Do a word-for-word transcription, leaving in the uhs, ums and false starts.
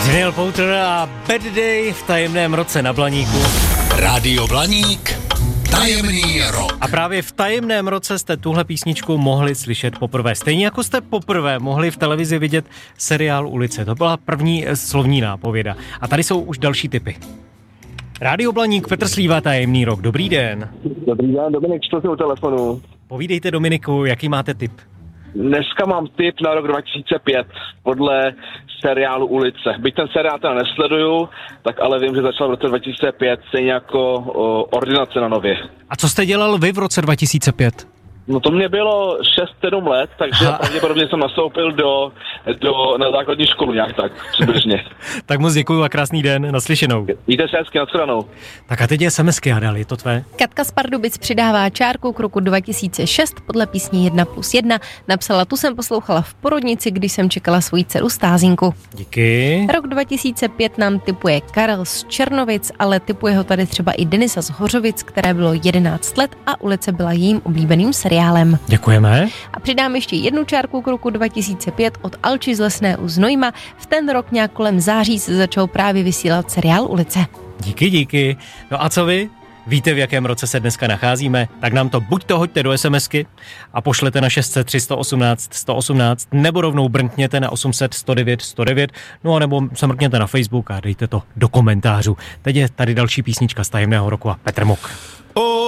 Daniel Powter a Bad Day v tajemném roce na Blaníku. Rádio Blaník, tajemný rok. A právě v tajemném roce jste tuhle písničku mohli slyšet poprvé. Stejně jako jste poprvé mohli v televizi vidět seriál Ulice. To byla první slovní nápověda. A tady jsou už další tipy. Rádio Blaník, Petr Slíva, tajemný rok. Dobrý den. Dobrý den, Dominik, čtu si u telefonu. Povídejte, Dominiku, jaký máte tip? Dneska mám tip na rok dva tisíce pět podle seriálu Ulice. Byť ten seriál teda nesleduju, tak ale vím, že začal v roce dva tisíce pět, stejně jako o, Ordinace na Nově. A co jste dělal vy v roce dva tisíce pět? No to mě bylo šest sedm let, takže pravděpodobně jsem nastoupil do, do, na základní školu nějak tak, přibližně. Tak moc děkuju a krásný den, naslyšenou. Jíte se hezky, nashledanou. Tak a teď je SMSky, Adel, je to tvé? Katka z Pardubic přidává čárku k roku dva tisíce šest podle písně jedna plus jedna. Napsala, tu jsem poslouchala v porodnici, když jsem čekala svoji dceru Stázinku. Díky. Rok dva tisíce pět nám tipuje Karel z Černovic, ale tipuje ho tady třeba i Denisa z Hořovic, které bylo jedenáct let a Ulice byla jejím oblíbeným seriálem. Děkujeme. A přidám ještě jednu čárku k roku dva tisíce pět od Alči z Lesné u Znojma. V ten rok nějak kolem září se začal právě vysílat seriál Ulice. Díky, díky. No a co vy? Víte, v jakém roce se dneska nacházíme? Tak nám to buď to hoďte do SMSky a pošlete na šest set tři sto osmnáct sto osmnáct, nebo rovnou brnkněte na osm set sto devět sto devět, no a nebo se mrkněte na Facebook a dejte to do komentářů. Teď je tady další písnička z tajemného roku a Petr Mok.